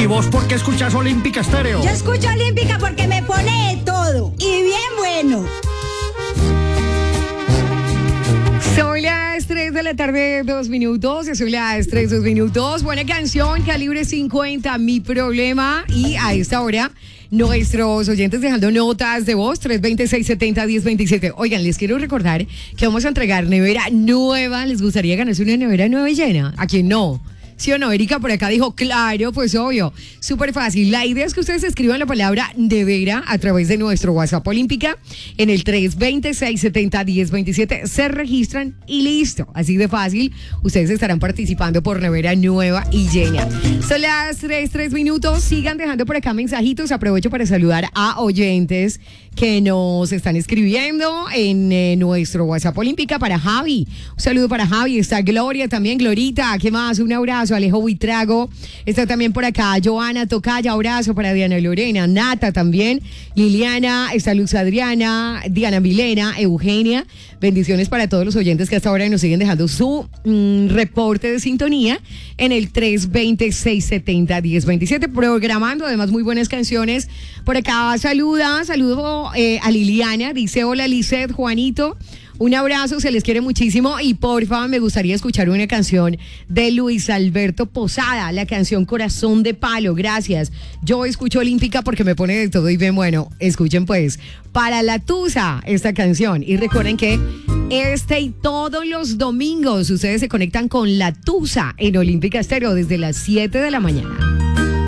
vos por qué escuchas Olímpica Estéreo? Yo escucho Olímpica porque me pone de todo. Y bien bueno. Son las 3 de la tarde, 2 minutos. Son las 3, 2 minutos. Buena canción, Calibre 50, Mi Problema. Y a esta hora, nuestros oyentes dejando notas de voz, 320-670-1027. Oigan, les quiero recordar que vamos a entregar nevera nueva. ¿Les gustaría ganarse una nevera nueva y llena? ¿A quién no? ¿Sí o no? Erika por acá dijo, claro, pues obvio. Súper fácil. La idea es que ustedes escriban la palabra nevera a través de nuestro WhatsApp Olímpica en el 320-670-1027. Se registran y listo. Así de fácil. Ustedes estarán participando por nevera nueva y llena. Son las 3 minutos. Sigan dejando por acá mensajitos. Aprovecho para saludar a oyentes que nos están escribiendo en nuestro WhatsApp Olímpica. Para Javi. Un saludo para Javi. Está Gloria también. Glorita. ¿Qué más? Un abrazo. Alejo Buitrago, está también por acá Joana Tocaya, abrazo para Diana Lorena, Nata también, Liliana, está Luz Adriana, Diana Milena, Eugenia, bendiciones para todos los oyentes que hasta ahora nos siguen dejando su reporte de sintonía en el 320-670-1027, programando además muy buenas canciones. Por acá saludo a Liliana, dice hola Lizeth, Juanito. Un abrazo, se les quiere muchísimo y porfa, me gustaría escuchar una canción de Luis Alberto Posada, la canción Corazón de Palo, gracias. Yo escucho Olímpica porque me pone de todo y bien bueno. Escuchen pues, para la Tusa, esta canción. Y recuerden que este y todos los domingos ustedes se conectan con la Tusa en Olímpica Estéreo desde las 7 de la mañana.